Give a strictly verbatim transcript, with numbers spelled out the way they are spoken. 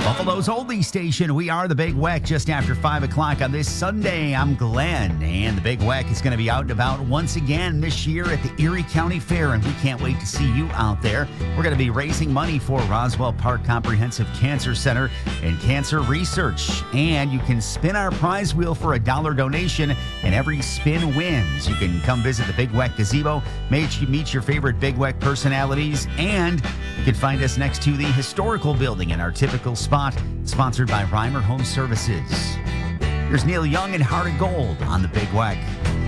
Buffalo's oldie station. We are the Big Weck just after five o'clock on this Sunday. I'm Glenn, and the Big Weck is going to be out and about once again this year at the Erie County Fair, and we can't wait to see you out there. We're going to be raising money for Roswell Park Comprehensive Cancer Center and cancer research, and you can spin our prize wheel for a dollar donation, and every spin wins. You can come visit the Big Weck Gazebo, meet meet your favorite Big Weck personalities, and you can find us next to the historical building in our typical spot, sponsored by Reimer Home Services. Here's Neil Young and Heart of Gold on the Big Weck.